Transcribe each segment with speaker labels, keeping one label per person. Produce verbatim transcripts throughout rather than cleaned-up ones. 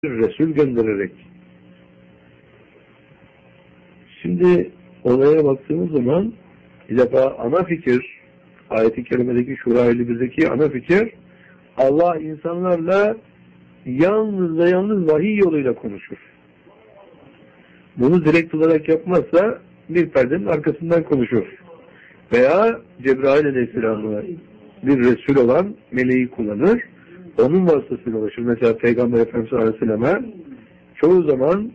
Speaker 1: Resul göndererek. Şimdi olaya baktığımız zaman bir defa ana fikir, ayet-i kerimedeki Şura elli birdeki ana fikir, Allah insanlarla yalnız ve yalnız vahiy yoluyla konuşur. Bunu direkt olarak yapmazsa bir perdenin arkasından konuşur. Veya Cebrail Aleyhisselam'ı bir Resul olan meleği kullanır. Onun vasıtasıyla ulaşır. Mesela Peygamber Efendimiz Aleyhisselam'a çoğu zaman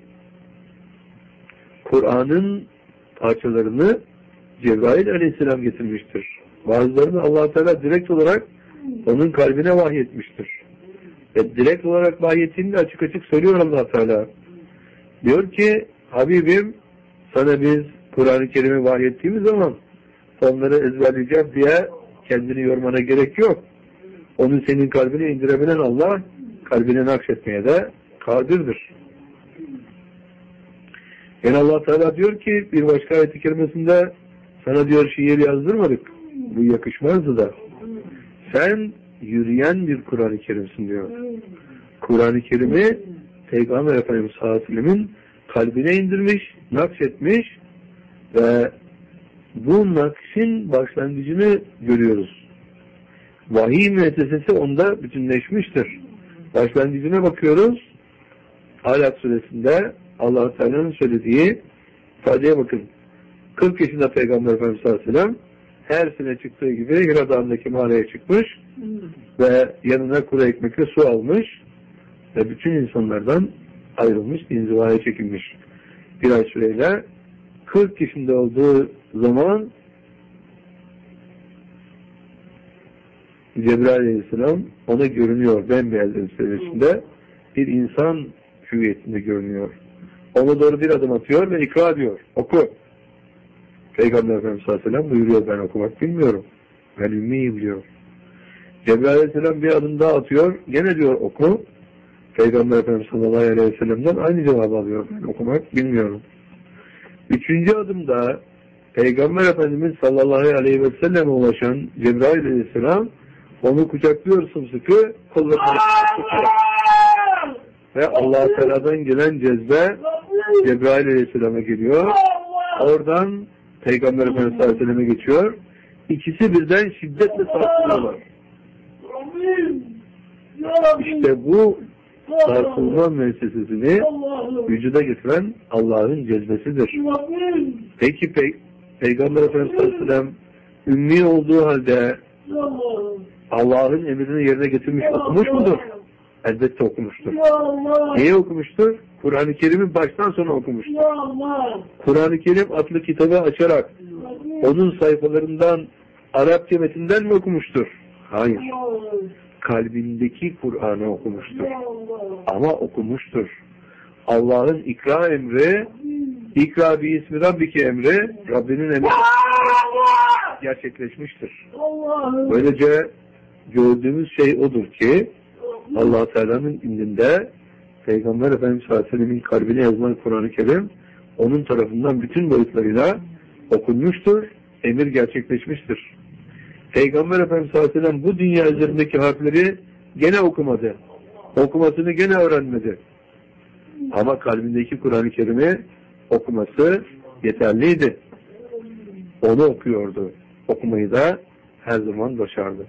Speaker 1: Kur'an'ın parçalarını Cebrail Aleyhisselam getirmiştir. Bazılarını Allah Teala direkt olarak onun kalbine vahyetmiştir. Ve direkt olarak vahyettiğini açık açık söylüyor Allah Teala. Diyor ki, Habibim sana biz Kur'an-ı Kerim'i vahyettiğimiz zaman onları ezberleyeceğim diye kendini yormana gerek yok. Onu senin kalbine indirebilen Allah, kalbine nakşetmeye de kadirdir. Yani Allah Teala diyor ki bir başka ayet-i kerimesinde sana diyor şiir yazdırmadık. Bu yakışmazdı da. Sen yürüyen bir Kur'an-ı Kerim'sin diyor. Kur'an-ı Kerim'i Peygamber Efendimiz sallallahu aleyhi ve sellem'in kalbine indirmiş, nakşetmiş ve bu nakşin başlangıcını görüyoruz. Vahiy müessesesi onda bütünleşmiştir. Başlangıcına bakıyoruz. Alak suresinde Allah Teala'nın söylediği ifadeye bakın. kırk yaşında Peygamber Efendimiz sallallahu aleyhi ve sellem her sene çıktığı gibi Hira Dağı'ndaki mağaraya çıkmış ve yanına kuru ekmekle su almış ve bütün insanlardan ayrılmış, inzivaya çekilmiş. Bir ay süreyle kırk yaşında olduğu zaman Cebrail Aleyhisselam ona görünüyor. Bembeyaz elbisesinde bir insan hüviyetinde görünüyor. Ona doğru bir adım atıyor ve ikra diyor. Oku. Peygamber Efendimiz sallallahu aleyhi ve sellem buyuruyor, ben okumak bilmiyorum. Ben ümmiyim diyor. Cebrail Aleyhisselam bir adım daha atıyor. Gene diyor oku. Peygamber Efendimiz sallallahu aleyhi ve sellem'den aynı cevabı alıyor. Ben okumak bilmiyorum. Üçüncü adımda Peygamber Efendimiz sallallahu aleyhi ve selleme ulaşan Cebrail Aleyhisselam onu kucaklıyor sımsıkı, kollarını tutuyor. Ve Allah Teala'dan gelen cezbe Cebrail Aleyhisselam'a geliyor. Oradan Peygamber Efendimiz sallallahu aleyhi ve selleme geçiyor. İkisi birden şiddetle sarsılıyorlar. İşte bu sarsılma müessesesini vücuda getiren Allah'ın cezbesidir. Peki Pey Peygamber Efendimiz sallallahu aleyhi ve sellem ümmi olduğu halde Allah'ın emrini yerine getirmiş, okumuş mudur? Elbette okumuştur. Neyi okumuştur? Kur'an-ı Kerim'i baştan sona okumuştur. Kur'an-ı Kerim adlı kitabı açarak onun sayfalarından Arapça metinden mi okumuştur? Hayır. Kalbindeki Kur'an'ı okumuştur. Ama okumuştur. Allah'ın ikra emri, ikra bi ismi Rabbiki emri, Rabbinin emri gerçekleşmiştir. Böylece gördüğümüz şey odur ki Allah Teala'nın indinde Peygamber Efendimiz sallallahu aleyhi ve sellem'in kalbine yazılan Kur'an-ı Kerim onun tarafından bütün boyutlarıyla okunmuştur, emir gerçekleşmiştir. Peygamber Efendimiz sallallahu aleyhi ve sellem bu dünya üzerindeki harfleri gene okumadı. Okumasını gene öğrenmedi. Ama kalbindeki Kur'an-ı Kerim'i okuması yeterliydi. Onu okuyordu. Okumayı da her zaman başardı.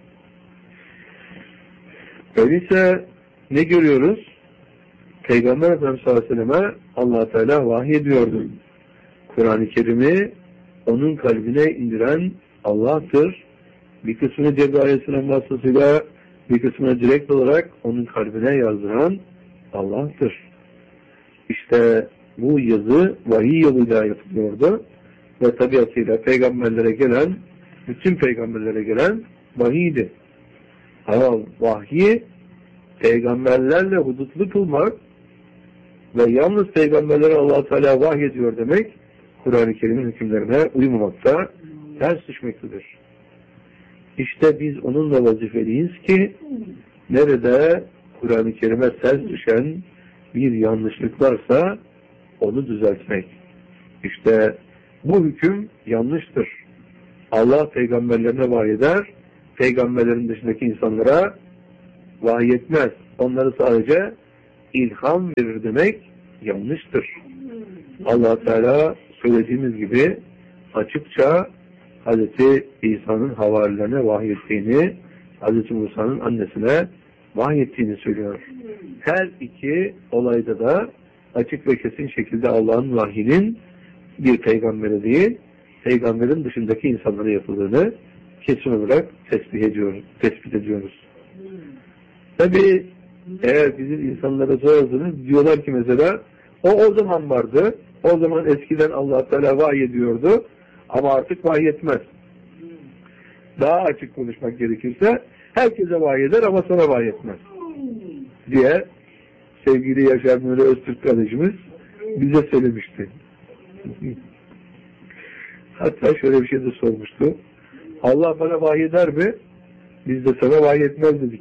Speaker 1: Öyleyse ne görüyoruz? Peygamber Efendimiz sallallahu aleyhi ve selleme Allah Teala vahiy ediyordu. Kur'an-ı Kerim'i onun kalbine indiren Allah'tır. Bir kısmını Cebrail Aleyhisselam vasıtasıyla, bir kısmını direkt olarak onun kalbine yazdıran Allah'tır. İşte bu yazı vahiy yoluyla yapılıyordu ve tabiatıyla peygamberlere gelen, bütün peygamberlere gelen vahiydi. Ama vahyi peygamberlerle hudutlu kılmak ve yalnız peygamberlere Allah Teala vahiy ediyor demek, Kur'an-ı Kerim'in hükümlerine uymamakta ters düşmektedir. İşte biz onunla vazifeliyiz ki nerede Kur'an-ı Kerim'e ters düşen bir yanlışlık varsa onu düzeltmek. İşte bu hüküm yanlıştır. Allah peygamberlerine vahiy eder, peygamberlerin dışındaki insanlara vahiy etmez. Onları sadece ilham verir demek yanlıştır. Allah Teala söylediğimiz gibi açıkça Hazreti İsa'nın havarilerine vahyettiğini, Hazreti Musa'nın annesine vahyettiğini söylüyor. Her iki olayda da açık ve kesin şekilde Allah'ın vahyinin bir peygambere değil, peygamberin dışındaki insanlara yapıldığını kesin olarak tespit ediyoruz. Tespit ediyoruz. Tabi eğer bizim insanlara sorarsanız diyorlar ki mesela o o zaman vardı, o zaman eskiden Allah Teala vahyediyordu ama artık vahyetmez. Daha açık konuşmak gerekirse herkese vahyeder ama sana vahyetmez diye sevgili Yaşar Nuri Öztürk kardeşimiz bize söylemişti. Hatta şöyle bir şey de sormuştu. Allah bana vahyeder mi? Biz de sana vahyetmez dedik.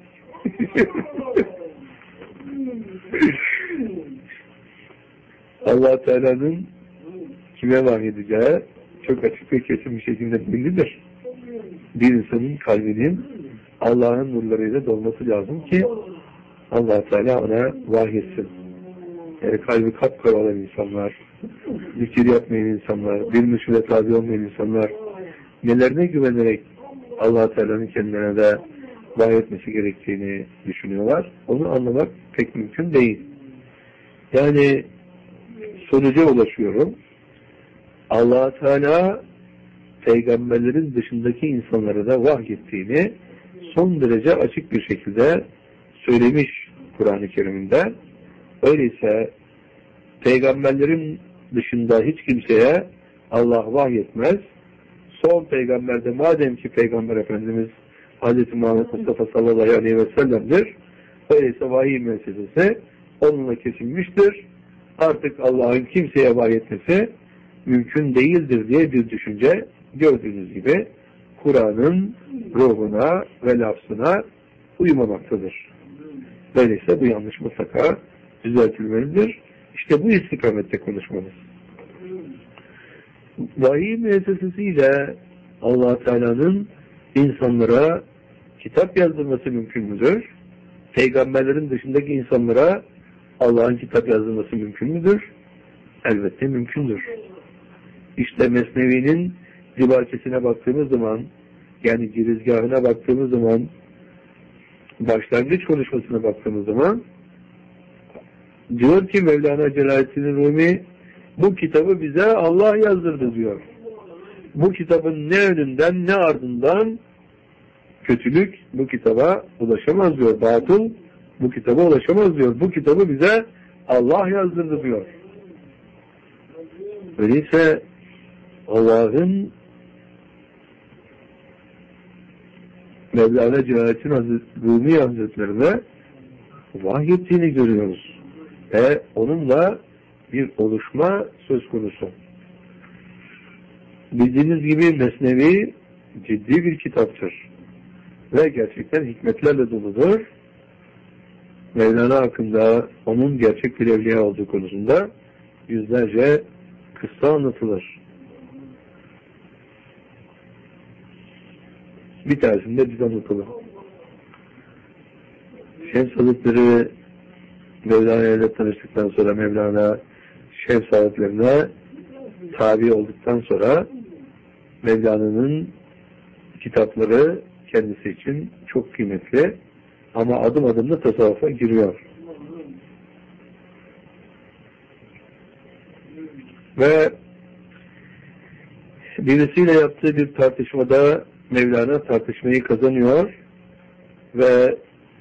Speaker 1: Allah Teala'nın kime vahyedeceği çok açık ve kesin bir şekilde bellidir. Bir insanın kalbinin Allah'ın nurlarıyla dolması lazım ki Allah Teala ona vahyetsin. Yani kalbi kapkara olan insanlar, zikir yapmayan insanlar, bir müşküle tabi olmayan insanlar nelerine güvenerek Allah Teala'nın kendilerine de vahyetmesi gerektiğini düşünüyorlar. Onu anlamak pek mümkün değil. Yani sonuca ulaşıyorum. Allah Teala peygamberlerin dışındaki insanlara da vahyettiğini son derece açık bir şekilde söylemiş Kur'an-ı Kerim'inde. Öyleyse peygamberlerin dışında hiç kimseye Allah vahyetmez. Son peygamberde madem ki Peygamber Efendimiz Hazreti Muhammed Mustafa sallallahu aleyhi ve sellem'dir. Öyleyse vahiy müessesesi onunla kesilmiştir. Artık Allah'ın kimseye vahyetmesi mümkün değildir diye bir düşünce gördüğünüz gibi Kur'an'ın ruhuna ve lafzına uymamaktadır. Öyleyse bu yanlış mutlaka düzeltilmelidir. İşte bu istikamette konuşmamız. Vahiy müessesesiyle Allah Teala'nın insanlara kitap yazdırması mümkün müdür? Peygamberlerin dışındaki insanlara Allah'ın kitap yazdırması mümkün müdür? Elbette mümkündür. İşte Mesnevi'nin dibakesine baktığımız zaman, yani girizgahına baktığımız zaman, başlangıç konuşmasına baktığımız zaman diyor ki Mevlana Celaleddin Rumi bu kitabı bize Allah yazdırdı diyor. Bu kitabın ne önünden ne ardından kötülük bu kitaba ulaşamaz diyor. Batıl bu kitaba ulaşamaz diyor. Bu kitabı bize Allah yazdırdı diyor. Öyleyse Allah'ın Mevlana Celaleddin Rumi Hazretlerine vahyettiğini görüyoruz. Ve onunla bir oluşma söz konusu. Bildiğiniz gibi Mesnevi ciddi bir kitaptır. Ve gerçekten hikmetlerle doludur. Mevlana hakkında onun gerçek bir evliya olduğu konusunda yüzlerce kıssa anlatılır. Bir tanesinde biz anlatalım. Şems Hazretleri Mevlana ile tanıştıktan sonra Mevlana Şems Hazretlerine tabi olduktan sonra Mevlana'nın kitapları kendisi için çok kıymetli ama adım adım da tasavvufa giriyor. Ve birisiyle yaptığı bir tartışmada Mevlana tartışmayı kazanıyor ve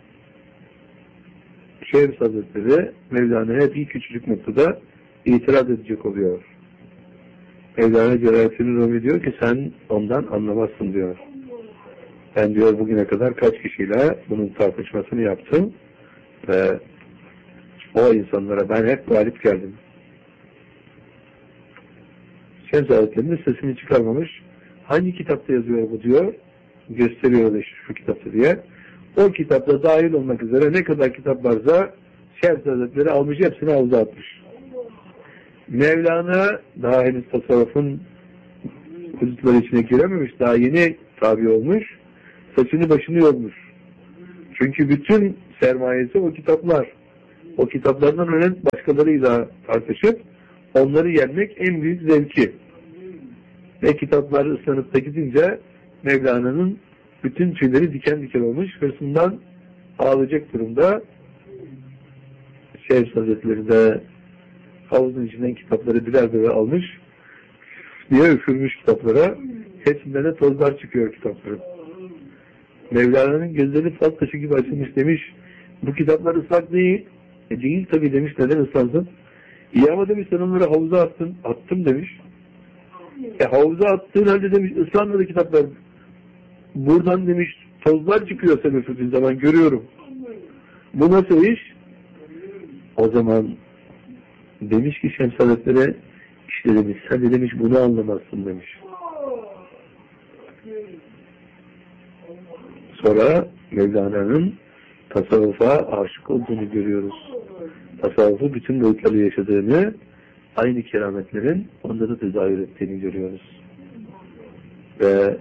Speaker 1: Şems Hazretleri Mevlana'ya bir küçücük noktada itiraz edecek oluyor. Mevlana Celaleddin Rumi diyor ki sen ondan anlamazsın diyor. Ben diyor bugüne kadar kaç kişiyle bunun tartışmasını yaptım ve o insanlara ben hep galip geldim. Şems Hazretleri'nin sesini çıkarmamış. Hangi kitapta yazıyor bu diyor. Gösteriyor işte şu kitapta diye. O kitapta dahil olmak üzere ne kadar kitap varsa Şems Hazretleri almış hepsini havuza atmış. Mevlana daha henüz tasavvufun hudutları içine girememiş. Daha yeni tabi olmuş. Saçını başını yolmuş. Çünkü bütün sermayesi o kitaplar. O kitaplardan öğrenip başkalarıyla tartışıp onları yenmek en büyük zevki. Ve kitaplar ıslanıp da gidince Mevlana'nın bütün tüyleri diken diken olmuş, hırsından ağlayacak durumda. Şehir Hazretleri de havuzun içinden kitapları birer birer almış diye üfürmüş kitaplara. Hepsinden de tozlar çıkıyor kitapların. Mevlana'nın gözleri fal taşı gibi açılmış, demiş bu kitaplar ıslak değil. E değil tabii demiş, neden ıslansın? İyi ama demiş sen onları havuza attın. Attım demiş. E havuza attığın halde demiş ıslanmadı kitaplar. Buradan demiş tozlar çıkıyor sen üfürdüğün zaman, görüyorum. Bu nasıl iş? O zaman demiş ki Şems Hazretleri, işte demiş sen de demiş bunu anlamazsın demiş. Sonra Mevlana'nın tasavvufa aşık olduğunu görüyoruz. Tasavvufu bütün boyutları yaşadığını, aynı kerametlerin onda da tezahür ettiğini görüyoruz. Ve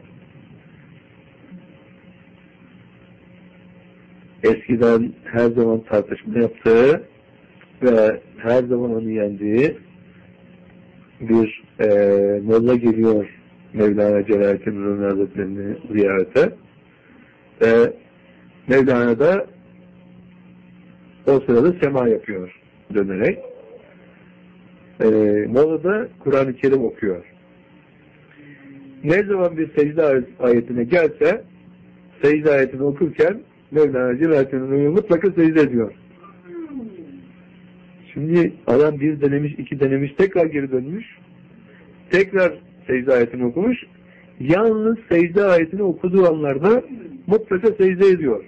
Speaker 1: eskiden her zaman tartışma yaptığı ve her zaman onu yendiği bir e, molla geliyor Mevlana Celaleddin Rumi Hazretleri'ni ziyarete. Ve Mevlana da o sırada sema yapıyor dönerek. E, molla da Kur'an-ı Kerim okuyor. Ne zaman bir secde ayetine gelse, secde ayetini okurken Mevlana Celaleddin Rumi mutlaka secde ediyor. Şimdi adam bir denemiş, iki denemiş, tekrar geri dönmüş. Tekrar secde ayetini okumuş. Yalnız secde ayetini okuduğu anlarda mutlaka secde ediyor.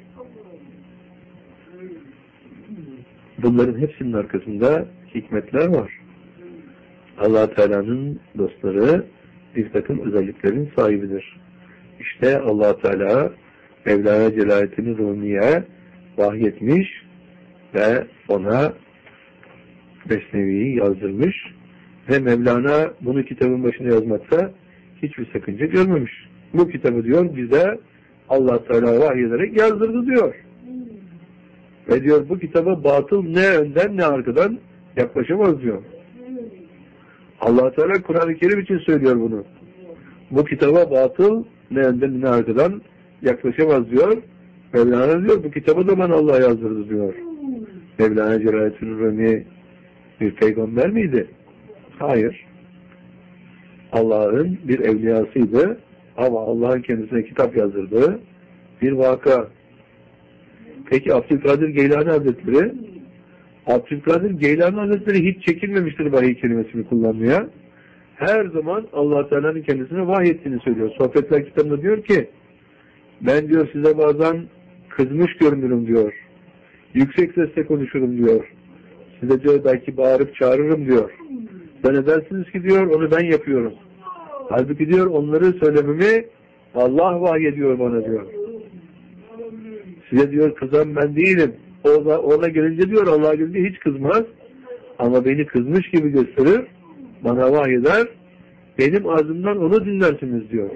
Speaker 1: Bunların hepsinin arkasında hikmetler var. Allah Teala'nın dostları bir takım özelliklerin sahibidir. İşte Allah Teala Mevlana Celaleddin Rumi'ye vahyetmiş ve ona Mesnevi'yi yazdırmış ve Mevlana bunu kitabın başına yazmakta hiçbir sakınca görmemiş. Bu kitabı diyor bize Allah Teala vahyederek yazdırdı diyor. Ve diyor bu kitaba batıl ne önden ne arkadan yaklaşamaz diyor. Allah Teala Kur'an-ı Kerim için söylüyor bunu. Bu kitaba batıl ne önden ne arkadan yaklaşamaz diyor. Mevlana diyor bu kitabı da bana Allah yazdırdı diyor. Mevlana Celaleddin Rumi bir peygamber miydi? Hayır. Allah'ın bir evliyasıydı ama Allah'ın kendisine kitap yazdırdığı bir vaka. Peki Abdülkadir Geylani Hazretleri, Abdülkadir Geylani Hazretleri hiç çekinmemiştir vahiy kelimesini kullanmaya. Her zaman Allah Teala'nın kendisine vahyettiğini söylüyor. Sohbetler kitabında diyor ki, ben diyor size bazen kızmış görünürüm diyor. Yüksek sesle konuşurum diyor. Size diyor belki bağırıp çağırırım diyor. Ben edersiniz ki diyor onu ben yapıyorum. Halbuki diyor onları söylememi Allah vahyediyor bana diyor. Size diyor kızan ben değilim. O da, ona gelince diyor Allah'a gelince hiç kızmaz. Ama beni kızmış gibi gösterir. Bana vahyeder. Benim ağzımdan onu dinlersiniz diyor.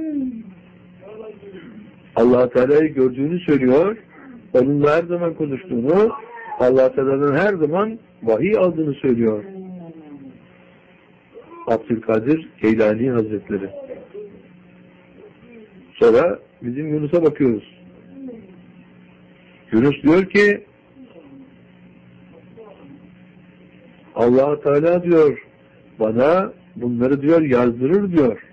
Speaker 1: Allah Teala'yı gördüğünü söylüyor. Onunla her zaman konuştuğunu, Allah Teala'nın her zaman vahiy aldığını söylüyor. Abdülkadir Geylani Hazretleri. Sonra bizim Yunus'a bakıyoruz. Yunus diyor ki Allah Teala diyor bana bunları diyor yazdırır diyor.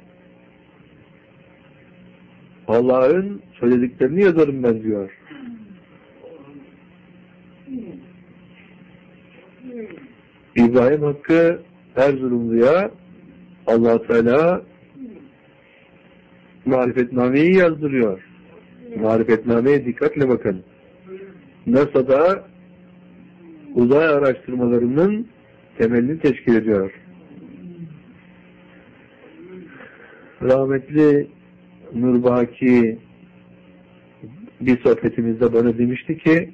Speaker 1: Allah'ın söylediklerini yazarım ben diyor. İbrahim Hakkı Erzurumlu'ya Allah Teala marifetnameyi yazdırıyor. Marifetnameye dikkatle bakın. NASA'da uzay araştırmalarının temelini teşkil ediyor. Rahmetli Nurbaki bir sohbetimizde bana demişti ki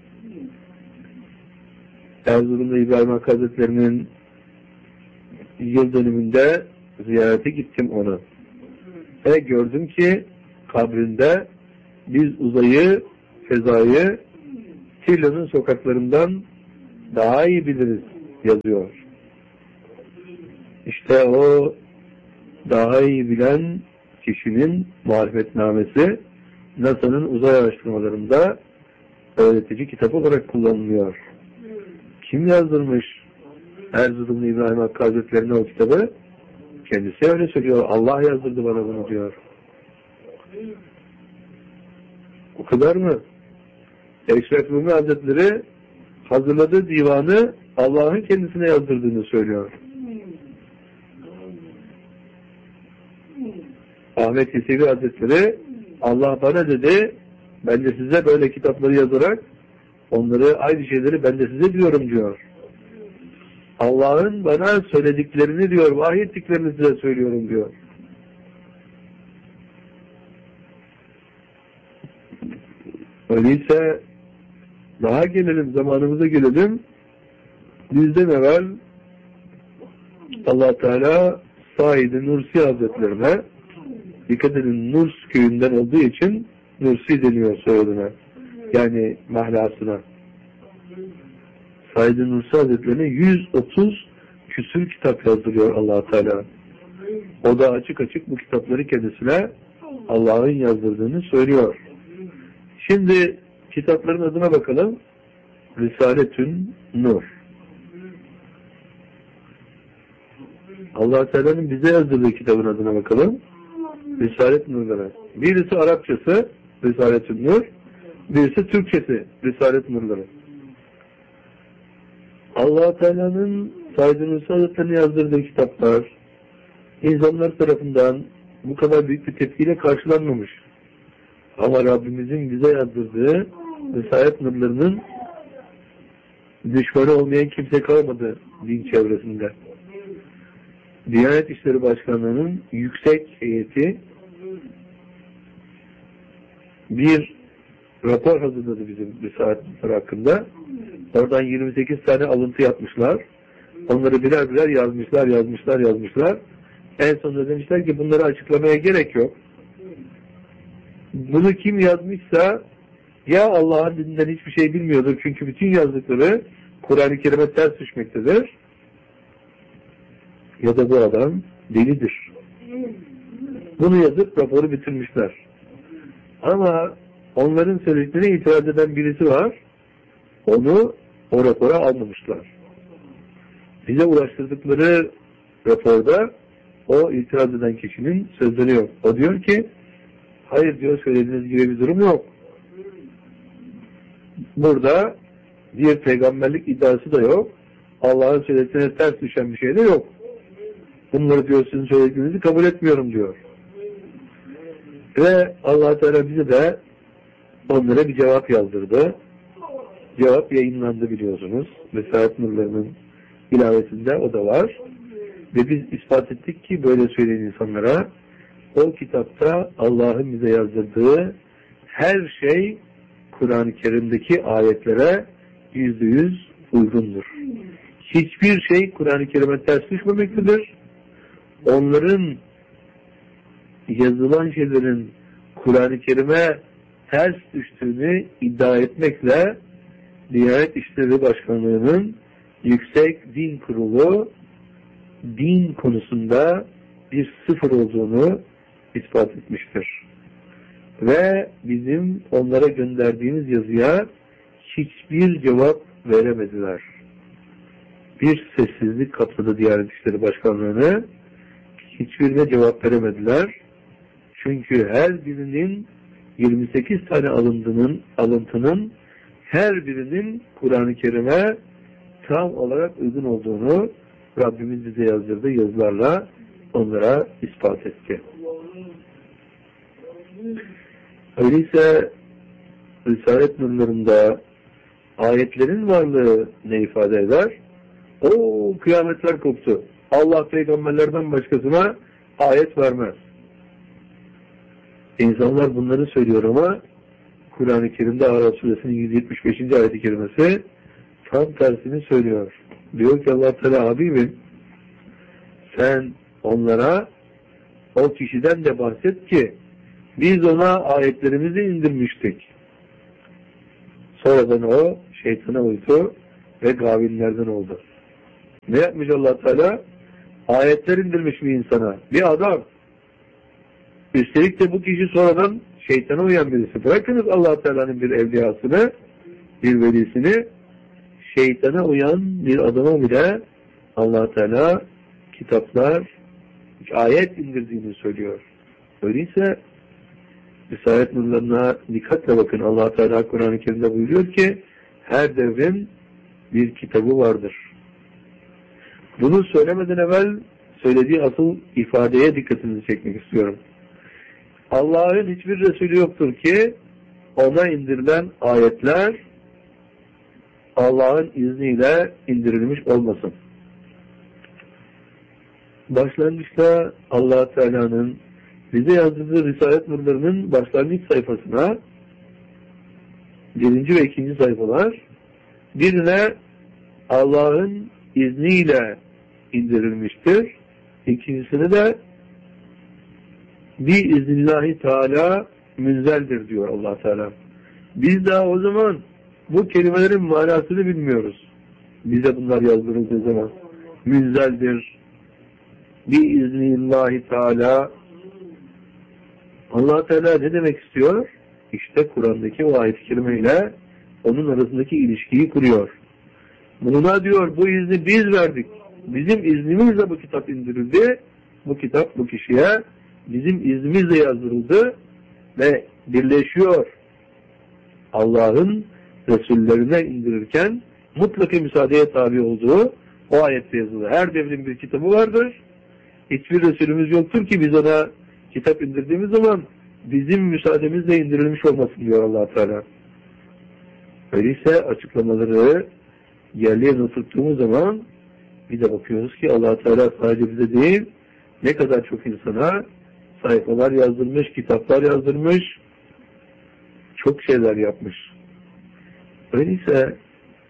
Speaker 1: Erzurum'da İbrahim Hakkı Hazretleri'nin yıl dönümünde ziyarete gittim onu. Ve gördüm ki kabrinde biz uzayı, fezayı Tilya'nın sokaklarından daha iyi biliriz yazıyor. İşte o daha iyi bilen kişinin muhalefetnamesi N A S A'nın uzay araştırmalarında öğretici kitap olarak kullanılıyor. Kim yazdırmış Erzurumlu İbrahim Hakkı Hazretleri'ne o kitabı? Kendisi öyle söylüyor. Allah yazdırdı bana bunu diyor. O kadar mı? Eşref Rumi Hazretleri hazırladığı divanı Allah'ın kendisine yazdırdığını söylüyor. Ahmet Yesevi Hazretleri Allah bana dedi, ben de size böyle kitapları yazarak onları, aynı şeyleri ben de size diyorum diyor. Allah'ın bana söylediklerini diyor, vahyettiklerini size söylüyorum diyor. Öyleyse daha gelelim, zamanımıza gelelim. Bizden evvel Allah Teala Said-i Nursi Hazretlerine, dikkat edin, Nurs köyünden olduğu için Nursi deniyor soyadına, yani mahlasına. Said-i Nursi Hazretlerine yüz otuz küsür kitap yazdırıyor Allah Teala. O da açık açık bu kitapları kendisine Allah'ın yazdırdığını söylüyor. Şimdi kitapların adına bakalım. Risaletün Nur. Allah Teala'nın bize yazdırdığı kitabın adına bakalım. Risalet Nurları. Birisi Arapçası Risaletün Nur, birisi Türkçesi Risalet Nurları. Allah Teala'nın Said-i Nursi Hazretleri'ne yazdırdığı kitaplar insanlar tarafından bu kadar büyük bir tepkiyle karşılanmamış. Ama Rabbimizin bize yazdırdığı Risalet Nurlarının düşmanı olmayan kimse kalmadı din çevresinde. Diyanet İşleri Başkanlığı'nın yüksek heyeti bir rapor hazırladı bizim Risalet Nurları hakkında. Oradan yirmi sekiz tane alıntı yapmışlar. Onları birer birer yazmışlar, yazmışlar, yazmışlar. En sonunda demişler ki bunları açıklamaya gerek yok. Bunu kim yazmışsa ya Allah'ın dininden hiçbir şey bilmiyordur, çünkü bütün yazdıkları Kur'an-ı Kerim'e ters düşmektedir, ya da bu adam delidir. Bunu yazıp raporu bitirmişler. Ama onların söylediklerine itiraz eden birisi var. Onu o rapora almamışlar. Bize ulaştırdıkları raporda o itiraz eden kişinin sözleri yok. O diyor ki hayır diyor, söylediğiniz gibi bir durum yok. Burada bir peygamberlik iddiası da yok. Allah'ın söylediklerine ters düşen bir şey de yok. Bunları diyor, sizin söylediğinizi kabul etmiyorum diyor. Ve Allah Teala bize de onlara bir cevap yazdırdı. Cevap yayınlandı biliyorsunuz. Risalet Nurları'nın ilavesinde o da var. Ve biz ispat ettik ki böyle söyleyen insanlara o kitapta Allah'ın bize yazdırdığı her şey Kur'an-ı Kerim'deki ayetlere yüzde yüz uygundur. Hiçbir şey Kur'an-ı Kerim'e ters düşmemektedir. Onların yazılan şeylerin Kur'an-ı Kerim'e ters düştüğünü iddia etmekle Diyanet İşleri Başkanlığı'nın Yüksek Din Kurulu din konusunda bir sıfır olduğunu ispat etmiştir. Ve bizim onlara gönderdiğimiz yazıya hiçbir cevap veremediler. Bir sessizlik kapladı Diyanet İşleri Başkanlığı'nı. Hiçbirine cevap veremediler. Çünkü her birinin yirmi sekiz tane alıntının, alıntının her birinin Kur'an-ı Kerim'e tam olarak uygun olduğunu Rabbimiz bize yazdırdığı yazılarla onlara ispat etti. Öyleyse Risalet Nurları'nda ayetlerin varlığı ne ifade eder? O kıyametler koptu. Allah peygamberlerden başkasına ayet vermez. İnsanlar bunları söylüyor ama Kur'an-ı Kerim'de Araf Suresinin yüz yetmiş beşinci ayet-i kerimesi tam tersini söylüyor. Diyor ki Allah Teala, Habibim sen onlara o kişiden de bahset ki biz ona ayetlerimizi indirmiştik. Sonradan o şeytana uydu ve gavillerden oldu. Ne yapmış Allah Teala? Ayetler indirmiş bir insana. Bir adam. Üstelik de bu kişi sonradan şeytana uyan birisi. Bırakınız Allah Teala'nın bir evliyasını, bir velisini, şeytana uyan bir adama bile Allah Teala kitaplar, ayet indirdiğini söylüyor. Öyleyse Risalet nurlarına dikkatle bakın. Allah Teala Kur'an-ı Kerim'de buyuruyor ki her devrin bir kitabı vardır. Bunu söylemeden evvel söylediği asıl ifadeye dikkatinizi çekmek istiyorum. Allah'ın hiçbir Resulü yoktur ki ona indirilen ayetler Allah'ın izniyle indirilmiş olmasın. Başlangıçta Allah Teala'nın bize yazdığı Risalet nurlarının başlangıç sayfasına birinci ve ikinci sayfalar birine Allah'ın izniyle indirilmiştir. İkincisine de biiznillahü teala münzeldir diyor Allah Teala. Biz daha o zaman bu kelimelerin manasını bilmiyoruz. Bize bunlar yazdırıldığı zaman münzeldir, biiznillahü teala. Allah Teala ne demek istiyor? İşte Kur'an'daki o ayet-i kerimeyle onun arasındaki ilişkiyi kuruyor. Buna diyor bu izni biz verdik. Bizim iznimizle bu kitap indirildi. Bu kitap bu kişiye bizim iznimizle yazdırıldı ve birleşiyor. Allah'ın Resullerine indirirken mutlaka müsaadeye tabi olduğu o ayette yazılı. Her devrin bir kitabı vardır. Hiçbir Resulümüz yoktur ki biz ona kitap indirdiğimiz zaman bizim müsaademizle indirilmiş olmasın diyor Allah Teala. Öyleyse açıklamaları yerliğe oturttuğumuz zaman bir de bakıyoruz ki Allah Teala sadece bize değil ne kadar çok insana sayfalar yazdırmış, kitaplar yazdırmış, çok şeyler yapmış. Öyleyse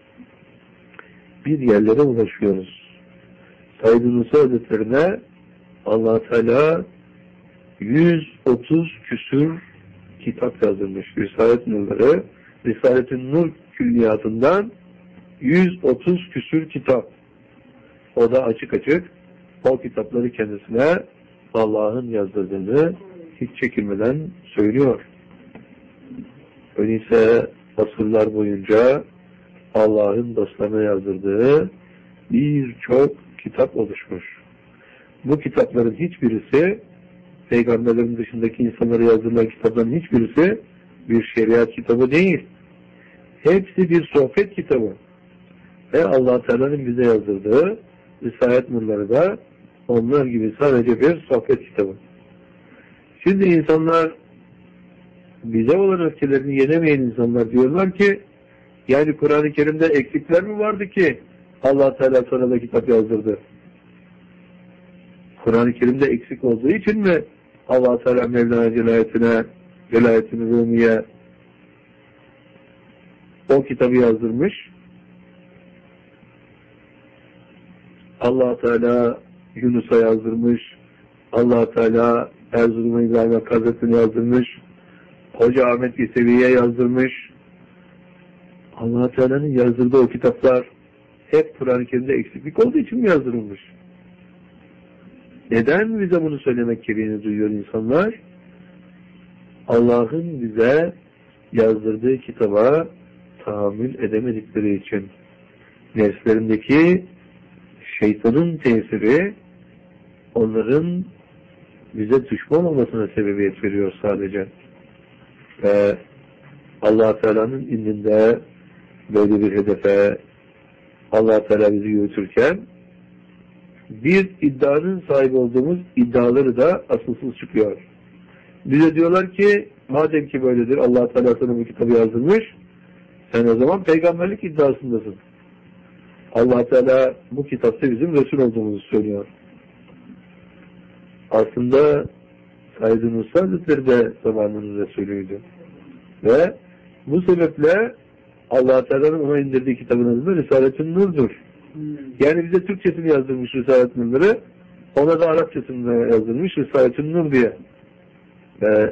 Speaker 1: bir yerlere ulaşıyoruz. Said Nursi Hazretlerine Allah Teala yüz otuz küsür kitap yazdırmış. Risalet Nurları, Risalet-i Nur külliyatından yüz otuz küsür kitap. O da açık açık o kitapları kendisine Allah'ın yazdırdığını hiç çekinmeden söylüyor. Öyleyse asırlar boyunca Allah'ın dostlarına yazdırdığı birçok kitap oluşmuş. Bu kitapların hiçbirisi peygamberlerin dışındaki insanlara yazdırılan kitapların hiçbirisi bir şeriat kitabı değil. Hepsi bir sohbet kitabı. Ve Allah Teala'nın bize yazdırdığı Risalet nurları da onlar gibi sadece bir sohbet kitabı. Şimdi insanlar bize olan öfkelerini yenemeyen insanlar diyorlar ki yani Kur'an-ı Kerim'de eksikler mi vardı ki Allah Teala sana da kitap yazdırdı? Kur'an-ı Kerim'de eksik olduğu için mi Allah Teala Mevlana Celayetine, Celayetine Rumiye o kitabı yazdırmış? Allah Teala Yunus'a yazdırmış, Allah Teala Erzurum'a İbrahim'e Hazretine yazdırmış, Hoca Ahmet Yesevi'ye yazdırmış. Allah Teala'nın yazdırdığı o kitaplar hep Kur'an-ı Kerim'de eksiklik olduğu için mi yazdırılmış? Neden bize bunu söylemek gereğini duyuyor insanlar? Allah'ın bize yazdırdığı kitaba tahammül edemedikleri için. Nefslerindeki şeytanın tesiri onların bize düşman olmasına sebebiyet veriyor sadece. Ve Allah Teala'nın indinde böyle bir hedefe Allah Teala bizi yürütürken bir iddianın sahibi olduğumuz iddiaları da asılsız çıkıyor. Bize diyorlar ki madem ki böyledir Allah Teala sana bu kitabı yazdırmış sen o zaman peygamberlik iddiasındasın. Allah Teala bu kitapta bizim Resul olduğumuzu söylüyor. Aslında Said Nursi Hazretleri de zamanının Resulüydü. Ve bu sebeple Allah Teala'nın ona indirdiği kitabın adı da Risalet-i Nur'dur. Hmm. Yani bize Türkçesini yazdırmış Risalet-i Nur'ları, ona da Arapçasını yazdırmış Risalet-i Nur diye. Ve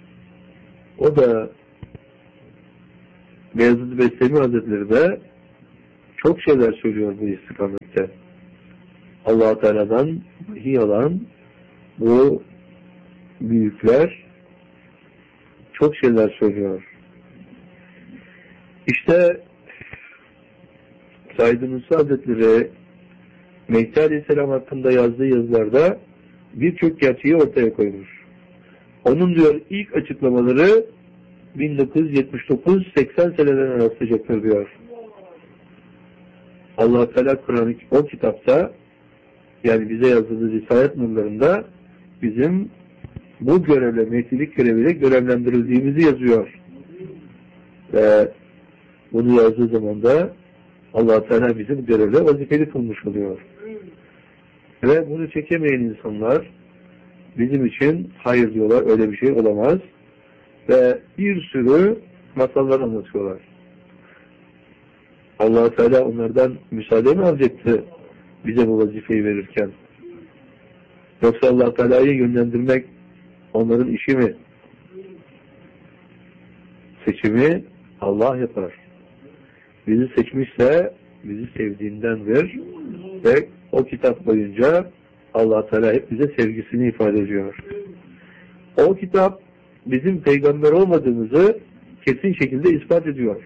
Speaker 1: o da Beyazıt Bestami Hazretleri de çok şeyler söylüyor bu istikamette. Allah Teala'dan vahiy alan bu büyükler çok şeyler söylüyor. İşte Said Nursi Hazretleri Mehdi Aleyhisselam hakkında yazdığı yazılarda birçok gerçeği ortaya koymuş. Onun diyor ilk açıklamaları bin dokuz yüz yetmiş dokuz seksen senelerine rastlayacaktır diyor. Allah Teala Kur'an-ı o kitapta, yani bize yazdığı Risalet nurlarında bizim bu görevle, Mehdilik göreviyle görevlendirildiğimizi yazıyor. Ve bunu yazdığı zaman da Allah Teala bizim görevle vazifeli kılmış oluyor. Ve bunu çekemeyen insanlar bizim için hayır diyorlar, öyle bir şey olamaz. Ve bir sürü masallar anlatıyorlar. Allah Teala onlardan müsaade mi alacaktı bize bu vazifeyi verirken? Yoksa Allah Teala'yı yönlendirmek onların işi mi? Seçimi Allah yapar. Bizi seçmişse bizi sevdiğindendir ve o kitap boyunca Allah Teala hep bize sevgisini ifade ediyor. O kitap bizim peygamber olmadığımızı kesin şekilde ispat ediyor.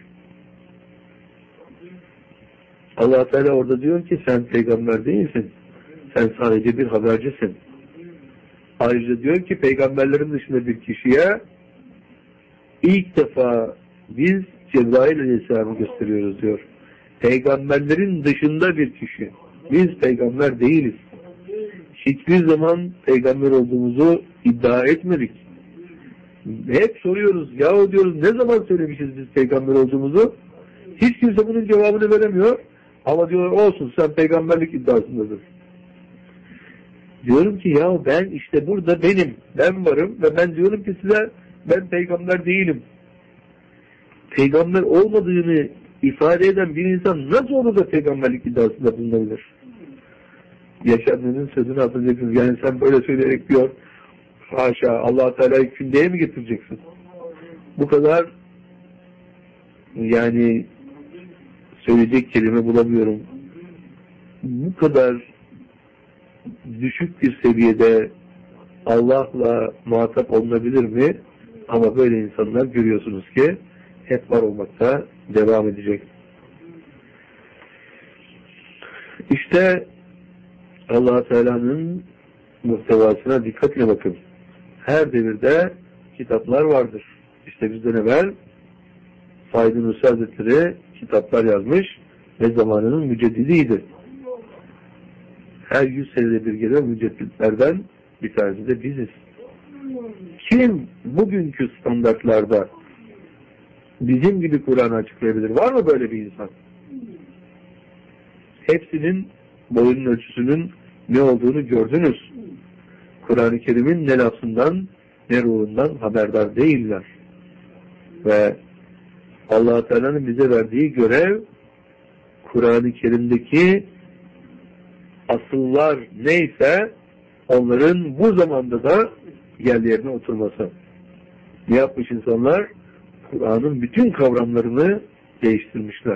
Speaker 1: Allah Teala orada diyor ki sen peygamber değilsin. Sen sadece bir habercisin. Ayrıca diyor ki peygamberlerin dışında bir kişiye ilk defa biz Cebrail Aleyhisselam'ı gösteriyoruz diyor. Peygamberlerin dışında bir kişi. Biz peygamber değiliz. Hiçbir zaman peygamber olduğumuzu iddia etmedik. Hep soruyoruz, yahu diyoruz ne zaman söylemişiz biz peygamber olduğumuzu? Hiç kimse bunun cevabını veremiyor. Ama diyorlar olsun sen peygamberlik iddiasındasın. Diyorum ki ya ben işte burada benim, ben varım ve ben diyorum ki size ben peygamber değilim. Peygamber olmadığını ifade eden bir insan nasıl olur da peygamberlik iddiasında bulunabilir? Yaşananın sözünü hatırlayacaksınız. Yani sen böyle söyleyerek diyor, haşa Allah Teala'yı kündeye mi getireceksin? Bu kadar yani söyleyecek kelime bulamıyorum. Bu kadar düşük bir seviyede Allah'la muhatap olunabilir mi? Ama böyle insanlar görüyorsunuz ki hep var olmakta devam edecek. İşte Allah Teala'nın muhtevasına dikkatle bakın. Her devirde kitaplar vardır. İşte bizden evvel Said Nursi Hazretleri kitaplar yazmış ve zamanının müceddidiydi. Her yüz senede bir gelen mücedditlerden bir tanesi de biziz. Kim bugünkü standartlarda bizim gibi Kur'an'ı açıklayabilir? Var mı böyle bir insan? Hepsinin boyunun ölçüsünün ne olduğunu gördünüz. Kur'an-ı Kerim'in ne lafzından ne ruhundan haberdar değiller. Ve Allah Teala'nın bize verdiği görev Kur'an-ı Kerim'deki asıllar neyse onların bu zamanda da yerlerine oturması. Ne yapmış insanlar? Kur'an'ın bütün kavramlarını değiştirmişler.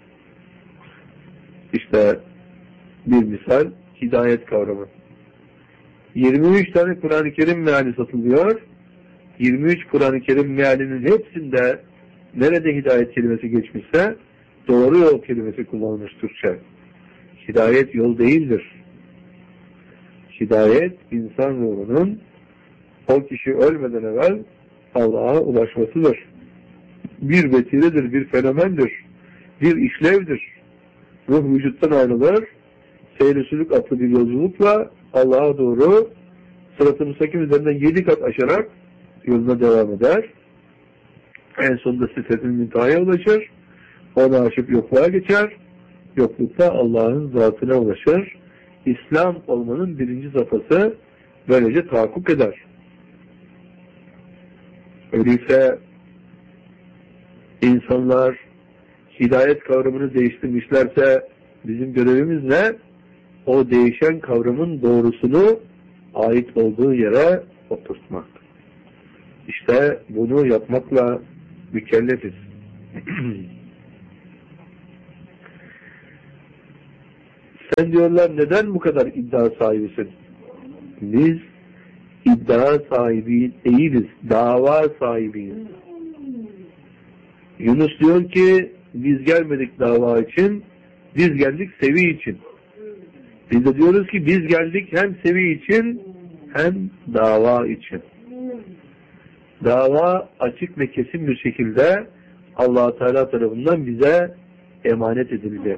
Speaker 1: İşte bir misal hidayet kavramı. yirmi üç tane Kur'an-ı Kerim meali satılıyor. yirmi üç Kur'an-ı Kerim mealinin hepsinde nerede hidayet kelimesi geçmişse doğru yol kelimesi kullanılmış Türkçe. Hidayet yol değildir. Hidayet insan ruhunun o kişi ölmeden evvel Allah'a ulaşmasıdır. Bir vesiledir, bir fenomendir, bir işlevdir. Ruh vücuttan ayrılır, seyir-i-sülük adlı bir yolculukla Allah'a doğru sırat-ı müstakim üzerinden yedi kat aşarak yoluna devam eder. En sonunda Sidret-i Münteha'ya ulaşır. Onu aşıp yokluğa geçer. Yoklukta Allah'ın zatına ulaşır. İslam olmanın birinci safhası böylece tahakkuk eder. Öyleyse insanlar hidayet kavramını değiştirmişlerse bizim görevimiz ne? O değişen kavramın doğrusunu ait olduğu yere oturtmak. İşte bunu yapmakla mükellefiz. Sen diyorlar neden bu kadar iddia sahibisin? Biz iddia sahibi değiliz. Dava sahibiyiz. Yunus diyor ki biz gelmedik dava için, biz geldik sevi için. Biz de diyoruz ki biz geldik hem sevi için hem dava için. Dava açık ve kesin bir şekilde Allah Teala tarafından bize emanet edildi.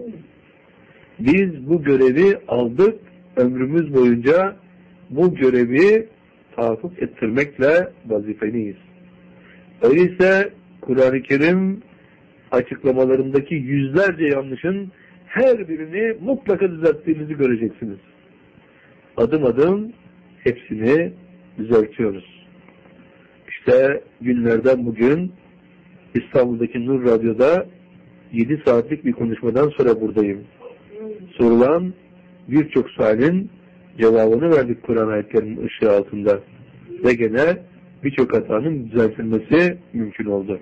Speaker 1: Biz bu görevi aldık, ömrümüz boyunca bu görevi tahakkuk ettirmekle vazifeliyiz. Öyleyse Kur'an-ı Kerim açıklamalarındaki yüzlerce yanlışın her birini mutlaka düzelttiğimizi göreceksiniz. Adım adım hepsini düzeltiyoruz. İşte günlerden bugün İstanbul'daki Nur Radyo'da yedi saatlik bir konuşmadan sonra buradayım. Sorulan birçok sualin cevabını verdik Kur'an ayetlerinin ışığı altında. Ve gene birçok hatanın düzeltilmesi mümkün oldu.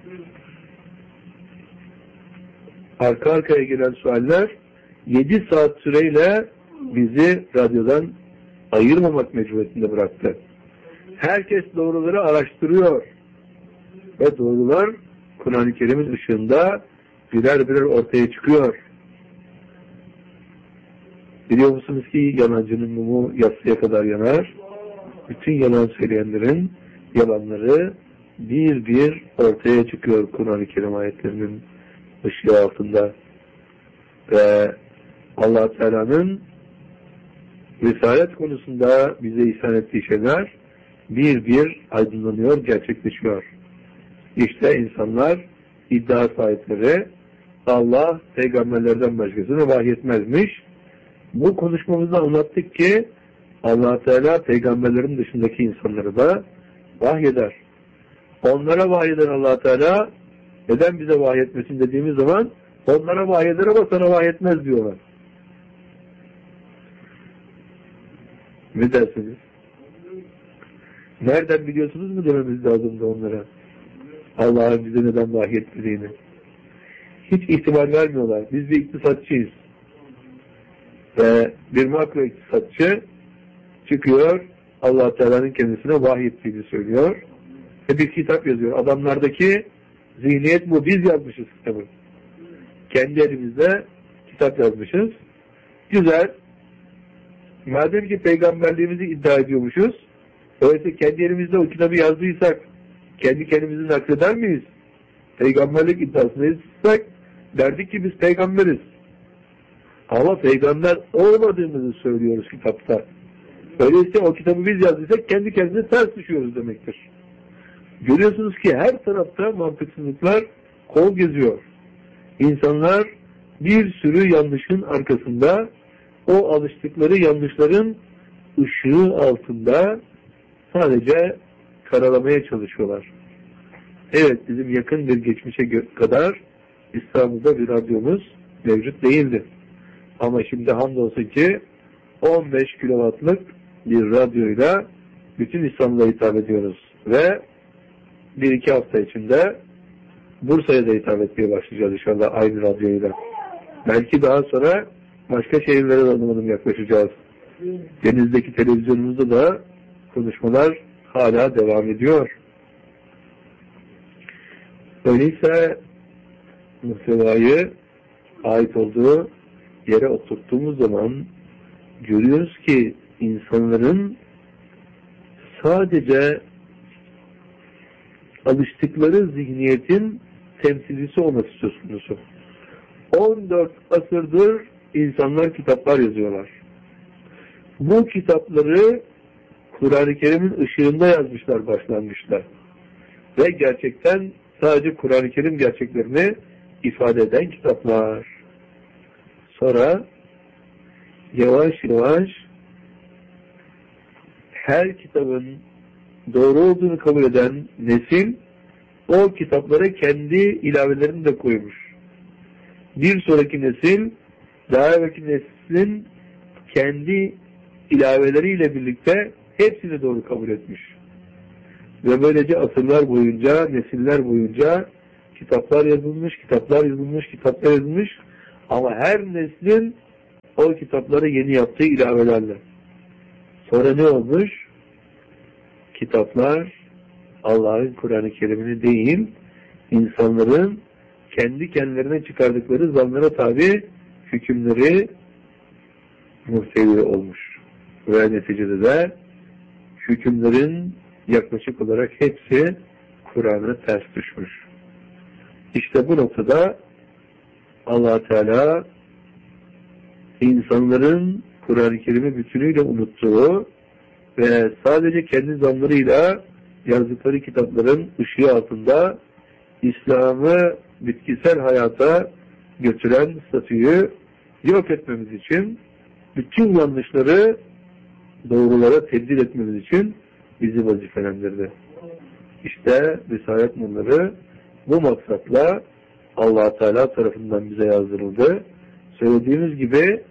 Speaker 1: Arka arkaya gelen sualler yedi saat süreyle bizi radyodan ayırmamak mecburiyetinde bıraktı. Herkes doğruları araştırıyor. Ve doğrular Kur'an-ı Kerim'in ışığında birer birer ortaya çıkıyor. Biliyor musunuz ki yalancının mumu yatsıya kadar yanar. Bütün yalan söyleyenlerin yalanları bir bir ortaya çıkıyor Kur'an-ı Kerim ayetlerinin ışığı altında. Ve Allah Teala'nın risalet konusunda bize ihsan ettiği şeyler bir bir aydınlanıyor, gerçekleşiyor. İşte insanlar, iddia sahipleri Allah peygamberlerden başkasını vahyetmezmiş. Bu konuşmamızda anlattık ki Allah Teala peygamberlerin dışındaki insanları da vahyeder. Onlara vahyeder Allah Teala. Neden bize vahyetmesin dediğimiz zaman onlara vahyeder ama sana vahyetmez diyorlar. Ne dersiniz? Nereden biliyorsunuz mu dememiz lazımdı onlara? Allah'ın bize neden vahyetmediğini. Hiç ihtimal vermiyorlar. Biz bir iktisatçıyız. Ve bir makro iktisatçı çıkıyor, Allah Teala'nın kendisine vahyettiğini söylüyor. Ve bir kitap yazıyor. Adamlardaki zihniyet bu. Biz yazmışız kitabı. Kendi elimizde kitap yazmışız. Güzel. Madem ki peygamberliğimizi iddia ediyormuşuz, öyleyse kendi elimizde o kitabı yazdıysak, kendi kendimizi nakleder miyiz? Peygamberlik iddiasını etsek, derdik ki biz peygamberiz. Ama peygamber olmadığımızı söylüyoruz kitapta. Öyleyse o kitabı biz yazdıysak kendi kendimize ters düşüyoruz demektir. Görüyorsunuz ki her tarafta mantıksızlıklar kol geziyor. İnsanlar bir sürü yanlışın arkasında, o alıştıkları yanlışların ışığı altında sadece karalamaya çalışıyorlar. Evet, bizim yakın bir geçmişe kadar İstanbul'da bir radyomuz mevcut değildi. Ama şimdi hamdolsun ki on beş kilowattlık bir radyoyla bütün İstanbul'a hitap ediyoruz. Ve bir iki hafta içinde Bursa'ya da hitap etmeye başlayacağız inşallah aynı radyoyla. Belki daha sonra başka şehirlere de adım adım yaklaşacağız. Denizdeki televizyonumuzda da konuşmalar hala devam ediyor. Öyleyse muhtevayı ait olduğu yere oturttuğumuz zaman görüyoruz ki insanların sadece alıştıkları zihniyetin temsilcisi olması söz konusu. on dört asırdır insanlar kitaplar yazıyorlar. Bu kitapları Kur'an-ı Kerim'in ışığında yazmışlar başlangıçta. Ve gerçekten sadece Kur'an-ı Kerim gerçeklerini ifade eden kitaplar. Sonra yavaş yavaş her kitabın doğru olduğunu kabul eden nesil o kitaplara kendi ilavelerini de koymuş. Bir sonraki nesil daha evvelki neslin kendi ilaveleriyle birlikte hepsini doğru kabul etmiş. Ve böylece asırlar boyunca, nesiller boyunca kitaplar yazılmış, kitaplar yazılmış, kitaplar yazılmış ama her neslin o kitapları yeni yaptığı ilavelerle. Sonra ne olmuş? Kitaplar Allah'ın Kur'an-ı Kerim'ini değil, insanların kendi kendilerine çıkardıkları zanlara tabi hükümleri muhtevi olmuş. Ve neticede de hükümlerin yaklaşık olarak hepsi Kur'an'a ters düşmüş. İşte bu noktada Allah Teala insanların Kur'an-ı Kerim'i bütünüyle unuttuğu ve sadece kendi zanlarıyla yazdıkları kitapların ışığı altında İslam'ı bitkisel hayata götüren statüyü yok etmemiz için, bütün yanlışları doğrulara tebdil etmemiz için bizi vazifelendirdi. İşte Risalet nurları bu maksatla Allah Teala tarafından bize yazdırıldı. Söylediğimiz gibi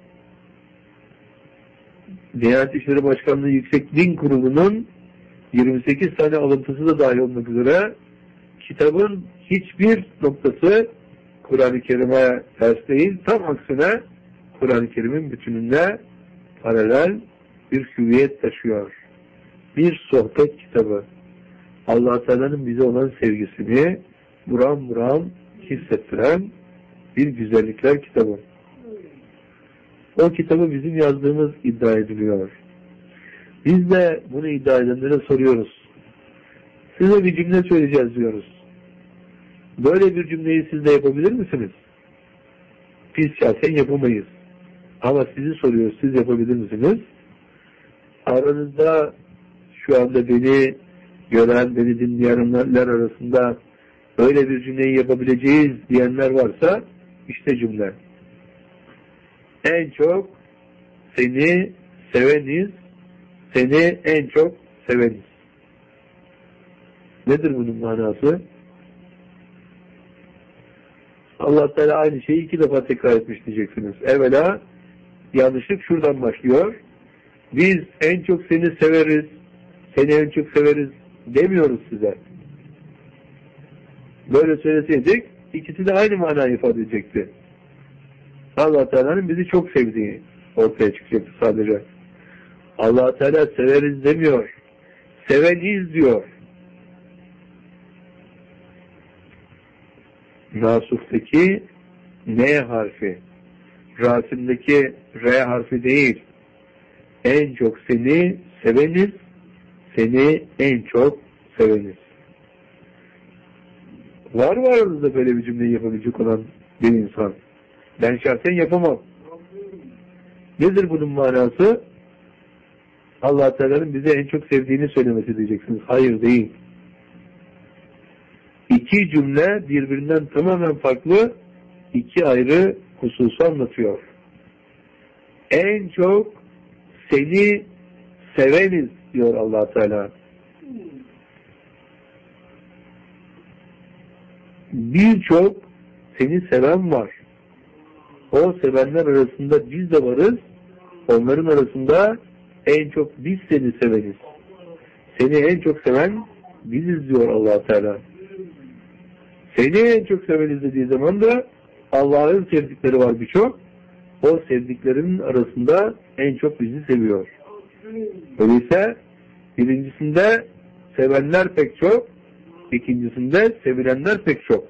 Speaker 1: Diyanet İşleri Başkanlığı Yüksek Din Kurulu'nun yirmi sekiz tane alıntısı da dahil olmak üzere kitabın hiçbir noktası Kur'an-ı Kerim'e ters değil, tam aksine Kur'an-ı Kerim'in bütününe paralel bir hüviyet taşıyor. Bir sohbet kitabı. Allah Teala'nın bize olan sevgisini buram buram hissettiren bir güzellikler kitabı. O kitabı bizim yazdığımız iddia ediliyor. Biz de bunu iddia edenlere soruyoruz. Size bir cümle söyleyeceğiz diyoruz. Böyle bir cümleyi siz de yapabilir misiniz? Biz şahsen yapamayız. Ama sizi soruyoruz, siz yapabilir misiniz? Aranızda şu anda beni gören, beni dinleyenler arasında öyle bir cümleyi yapabileceğiz diyenler varsa işte cümle. En çok seni seveniz, seni en çok seveniz. Nedir bunun manası? Allah Teala aynı şeyi iki defa tekrar etmiş diyeceksiniz. Evvela yanlışlık şuradan başlıyor. Biz en çok seni severiz, seni en çok severiz demiyoruz size. Böyle söyleseydik ikisi de aynı manayı ifade edecekti. Allah Teala'nın bizi çok sevdiği ortaya çıkacaktı sadece. Allah Teala severiz demiyor. Seveniz diyor. Nasuhtaki N harfi, Rasim'deki R harfi değil. En çok seni seveniz, seni en çok seveniz. Var mı aranızda böyle bir cümleyi yapabilecek olan bir insan? Ben şahsen yapamam. Nedir bunun manası? Allah Teala'nın bize en çok sevdiğini söylemesi diyeceksiniz. Hayır, değil. İki cümle birbirinden tamamen farklı, iki ayrı hususu anlatıyor. En çok seni seveniz diyor Allah Teala. Birçok seni seven var. O sevenler arasında biz de varız. Onların arasında en çok biz seni seveniz. Seni en çok seven biziz diyor Allah Teala. Seni en çok seveniz dediği zaman da Allah'ın sevdikleri var birçok. O sevdiklerinin arasında en çok bizi seviyor. Öyleyse birincisinde sevenler pek çok, ikincisinde sevilenler pek çok.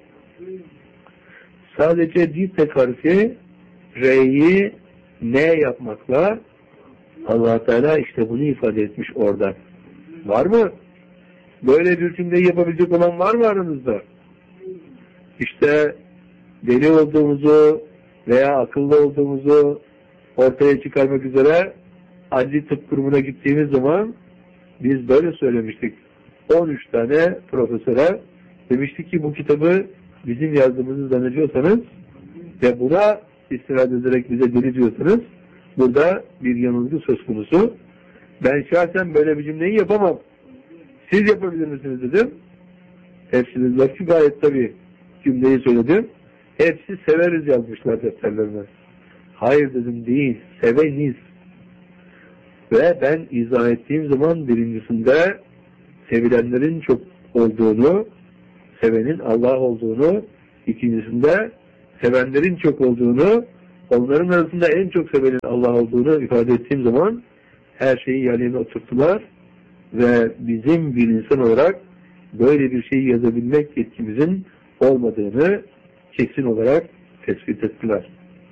Speaker 1: Sadece bir tek harfi R'yi ne yapmakla Allah Teala işte bunu ifade etmiş orada. Var mı? Böyle bir cümleyi yapabilecek olan var mı aranızda? İşte deli olduğumuzu veya akıllı olduğumuzu ortaya çıkarmak üzere adli tıp kurumuna gittiğimiz zaman biz böyle söylemiştik. on üç tane profesöre demiştik ki bu kitabı bizim yazdığımızı zannediyorsanız ve buna istinad ederek bize deli diyorsanız burada bir yanılgı söz konusu. Ben şahsen böyle bir cümleyi yapamam. Siz yapabilir misiniz dedim. Hepsiniz vakti gayet tabii cümleyi söyledim. Hepsi severiz yazmışlar defterlerine. Hayır dedim, değil. Seveniz. Ve ben izah ettiğim zaman birincisinde sevilenlerin çok olduğunu, sevenin Allah olduğunu, ikincisinde sevenlerin çok olduğunu, onların arasında en çok sevenin Allah olduğunu ifade ettiğim zaman her şeyi yerine oturttular ve bizim bir insan olarak böyle bir şeyi yazabilmek yetkimizin olmadığını kesin olarak tespit ettiler.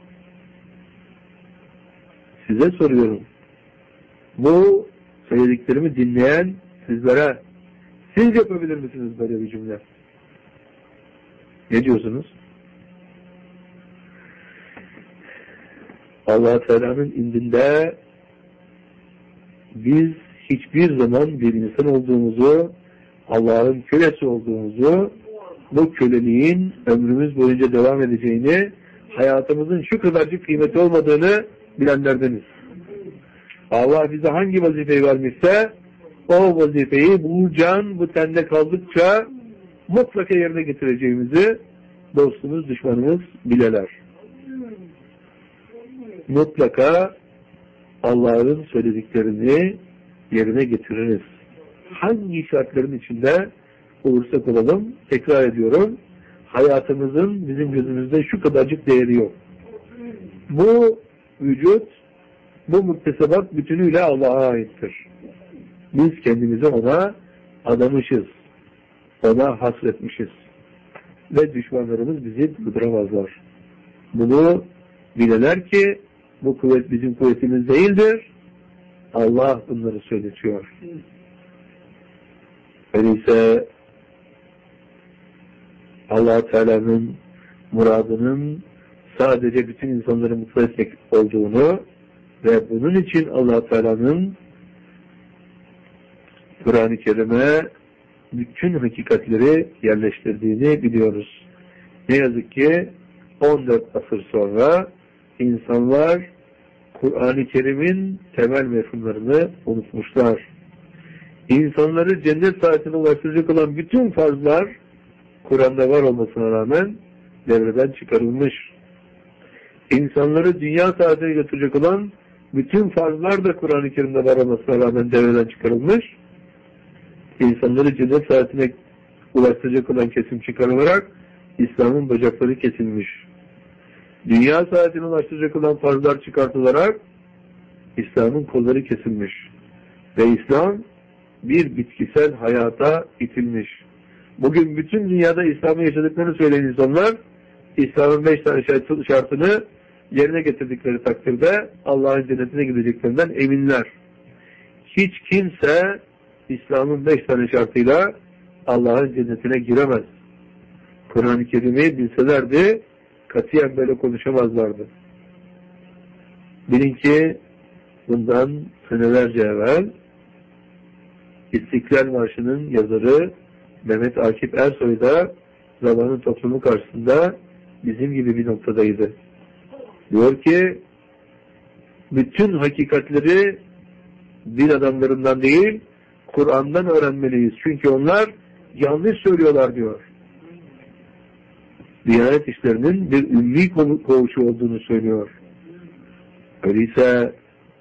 Speaker 1: Size soruyorum. Bu söylediklerimi dinleyen sizlere siz yapabilir misiniz böyle bir cümle? Ne diyorsunuz? Allah Teala'nın indinde biz hiçbir zaman bir insan olduğumuzu, Allah'ın kölesi olduğumuzu, bu köleliğin ömrümüz boyunca devam edeceğini, hayatımızın şu kadarcık kıymeti olmadığını bilenlerdeniz. Allah bize hangi vazifeyi vermişse o vazifeyi bu can, bu tende kaldıkça mutlaka yerine getireceğimizi dostumuz, düşmanımız bileler. Mutlaka Allah'ın söylediklerini yerine getiririz. Hangi şartların içinde olursak olalım, tekrar ediyorum, hayatımızın bizim gözümüzde şu kadarcık değeri yok. Bu vücut, bu muktesebat bütünüyle Allah'a aittir. Biz kendimizi ona adamışız. Ona hasretmişiz. Ve düşmanlarımız bizi durduramazlar. Bunu bileler ki bu kuvvet bizim kuvvetimiz değildir. Allah bunları söyletiyor. Öyleyse Allah Teala'nın muradının sadece bütün insanları mutlu etmek olduğunu ve bunun için Allah Teala'nın Kur'an-ı Kerim'e bütün hakikatleri yerleştirdiğini biliyoruz. Ne yazık ki on dört asır sonra insanlar Kur'an-ı Kerim'in temel mefhumlarını unutmuşlar. İnsanları cennet saatine ulaştıracak olan bütün farzlar Kur'an'da var olmasına rağmen devreden çıkarılmış. İnsanları dünya saatine götürecek olan bütün farzlar da Kur'an-ı Kerim'de var olmasına rağmen devreden çıkarılmış. İnsanları cennet saatine ulaştıracak olan kesim çıkarılarak İslam'ın bacakları kesilmiş. Dünya saatine ulaştıracak olan farzlar çıkartılarak İslam'ın kolları kesilmiş. Ve İslam bir bitkisel hayata itilmiş. Bugün bütün dünyada İslam'ı yaşadıklarını söyleyen insanlar İslam'ın beş tane şartını yerine getirdikleri takdirde Allah'ın cennetine gideceklerinden eminler. Hiç kimse İslam'ın beş tane şartıyla Allah'ın cennetine giremez. Kur'an-ı Kerim'i bilselerdi katiyen böyle konuşamazlardı. Bilin ki bundan senelerce evvel İstiklal Marşı'nın yazarı Mehmet Akif Ersoy da zamanın toplumu karşısında bizim gibi bir noktadaydı. Diyor ki bütün hakikatleri din adamlarından değil Kur'an'dan öğrenmeliyiz. Çünkü onlar yanlış söylüyorlar diyor. Diyanet işlerinin bir ümmi koğuşu olduğunu söylüyor. Öyleyse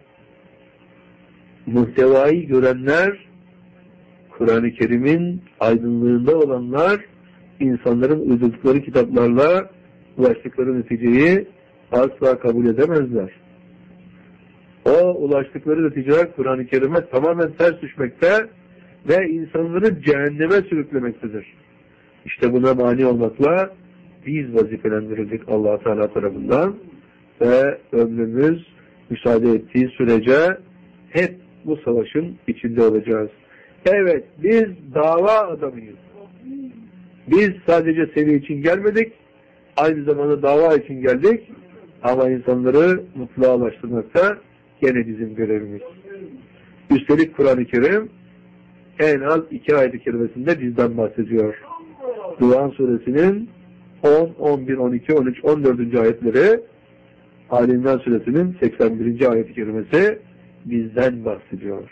Speaker 1: muhtevayı görenler, Kur'an-ı Kerim'in aydınlığında olanlar, insanların uydurdukları kitaplarla ulaştıkları neticeyi asla kabul edemezler. O ulaştıkları neticeler Kur'an-ı Kerim'e tamamen ters düşmekte ve insanları cehenneme sürüklemektedir. İşte buna mani olmakla biz vazifelendirildik Allah Teala tarafından ve ömrümüz müsaade ettiği sürece hep bu savaşın içinde olacağız. Evet, biz dava adamıyız. Biz sadece seviye için gelmedik, aynı zamanda dava için geldik ama insanları mutluluğa ulaştırmakta gene bizim görevimiz. Üstelik Kur'an-ı Kerim en az iki ayet-i kerimesinde bizden bahsediyor. Duhan suresinin on, on bir, on iki, on üç, on dördüncü ayetleri, Ali İmran suresinin seksen birinci ayet-i kerimesi bizden bahsediyor.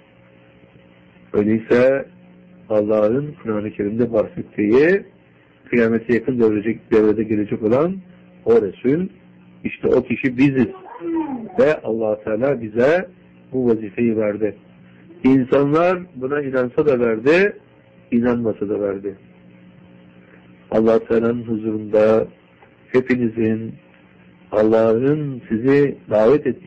Speaker 1: Öyleyse Allah'ın Kur'an-ı Kerim'de bahsettiği kıyamete yakın devrecek, devrede gelecek olan o Resul, işte o kişi biziz. Ve Allah Teala bize bu vazifeyi verdi. İnsanlar buna inansa da verdi, inanmasa da verdi. Allah Teala'nın huzurunda hepinizin Allah'ın sizi davet ettiği